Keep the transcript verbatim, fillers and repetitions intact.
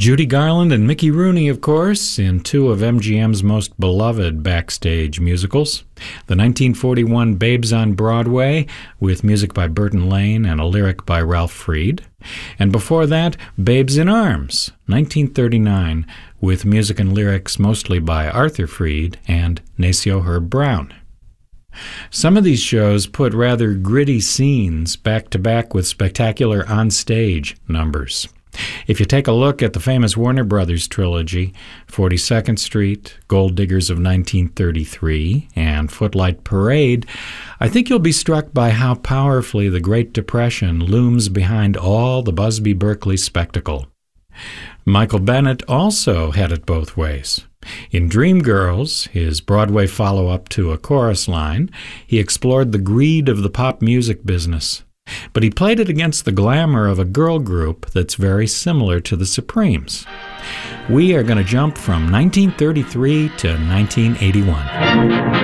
Judy Garland and Mickey Rooney, of course, in two of M G M's most beloved backstage musicals. The nineteen forty-one Babes on Broadway, with music by Burton Lane and a lyric by Ralph Freed. And before that, Babes in Arms, nineteen thirty-nine, with music and lyrics mostly by Arthur Freed and Nacio Herb Brown. Some of these shows put rather gritty scenes back-to-back with spectacular on-stage numbers. If you take a look at the famous Warner Brothers trilogy, forty-second Street, Gold Diggers of nineteen thirty-three, and Footlight Parade, I think you'll be struck by how powerfully the Great Depression looms behind all the Busby Berkeley spectacle. Michael Bennett also had it both ways. In Dreamgirls, his Broadway follow-up to A Chorus Line, he explored the greed of the pop music business. But he played it against the glamour of a girl group that's very similar to the Supremes. We are going to jump from nineteen thirty-three to nineteen eighty-one.